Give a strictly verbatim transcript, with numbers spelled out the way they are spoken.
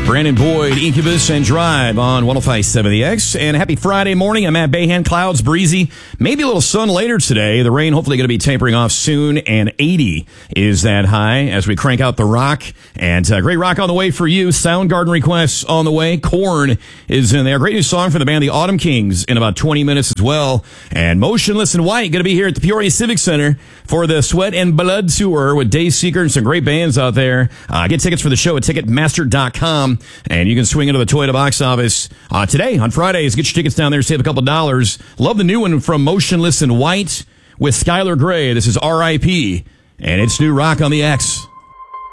Brandon Boyd, Incubus, and Drive on one oh five point seven The X. And happy Friday morning. I'm Matt Bayhan. Clouds, breezy. Maybe a little sun later today. The rain hopefully going to be tapering off soon. And eighty is that high as we crank out the rock. And uh, great rock on the way for you. Soundgarden requests on the way. Korn is in there. Great new song for the band The Autumn Kings in about twenty minutes as well. And Motionless in White going to be here at the Peoria Civic Center for the Sweat and Blood Tour with Dave Seeker and some great bands out there. Uh, get tickets for the show at Ticketmaster dot com. And you can swing into the Toyota box office uh, today on Fridays. Get your tickets down there, save a couple dollars. Love the new one from Motionless in White with Skylar Grey. This is R I P, and it's new rock on the X.